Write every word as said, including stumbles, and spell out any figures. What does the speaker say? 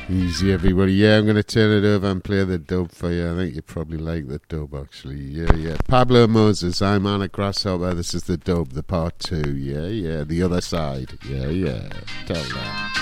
Easy, everybody. Yeah, I'm going to turn it over and play the dub for you. I think you probably like the dub, actually. Yeah, yeah. Pablo Moses, I'm Anna Grasshopper. This is the dub, the part two. Yeah, yeah. The other side. Yeah, yeah. Tell that.